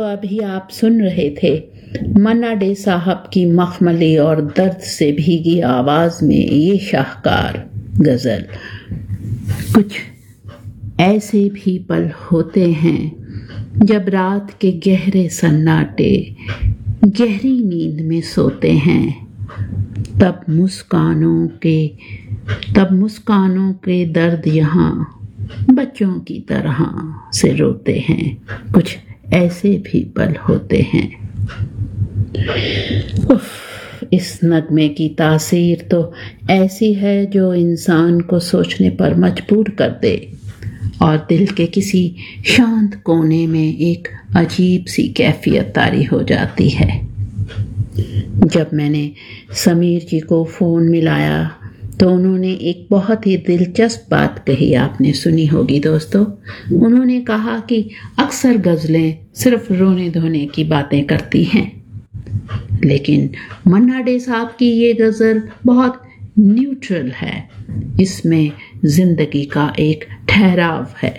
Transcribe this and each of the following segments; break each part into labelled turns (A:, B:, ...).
A: अभी आप सुन रहे थे मन्ना डे साहब की मखमली और दर्द से भीगी आवाज में ये शाहकार गजल। कुछ ऐसे भी पल होते हैं जब रात के गहरे सन्नाटे गहरी नींद में सोते हैं, तब मुस्कानों के दर्द यहाँ बच्चों की तरह से रोते हैं। कुछ ऐसे भी पल होते हैं। इस नगमे की तासीर तो ऐसी है जो इंसान को सोचने पर मजबूर कर दे और दिल के किसी शांत कोने में एक अजीब सी कैफियत तारी हो जाती है। जब मैंने समीर जी को फ़ोन मिलाया तो उन्होंने एक बहुत ही दिलचस्प बात कही, आपने सुनी होगी दोस्तों। उन्होंने कहा कि अक्सर गज़लें सिर्फ रोने धोने की बातें करती हैं, लेकिन मन्ना डे साहब की ये गज़ल बहुत न्यूट्रल है। इसमें जिंदगी का एक ठहराव है।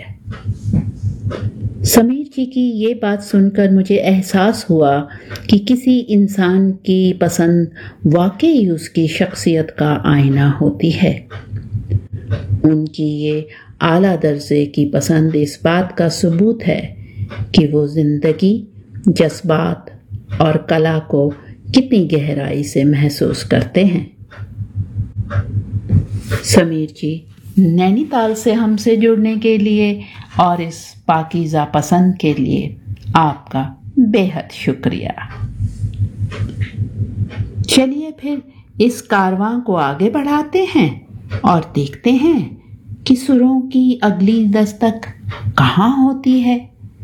A: समीर जी की ये बात सुनकर मुझे एहसास हुआ कि किसी इंसान की पसंद वाकई उसकी शख्सियत का आईना होती है। उनकी ये आला दर्जे की पसंद इस बात का सबूत है कि वो जिंदगी, जज्बात और कला को कितनी गहराई से महसूस करते हैं। समीर जी, नैनीताल से हमसे जुड़ने के लिए और इस पाकीज़ा पसंद के लिए आपका बेहद शुक्रिया। चलिए फिर इस कारवां को आगे बढ़ाते हैं और देखते हैं कि सुरों की अगली दस्तक कहाँ होती है।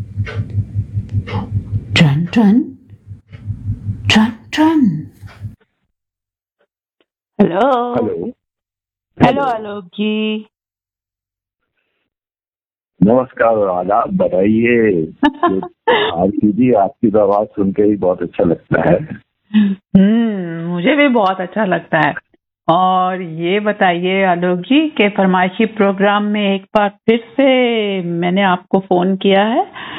A: Turn turn turn turn.
B: Hello
C: hello
B: hello आलोक जी,
C: नमस्कार और आदाब। बताइए। आरती जी, आपकी तो आवाज सुन के ही बहुत अच्छा लगता है।
B: मुझे भी बहुत अच्छा लगता है। और ये बताइए आलोक जी के फरमाइशी प्रोग्राम में एक बार फिर से मैंने आपको फोन किया है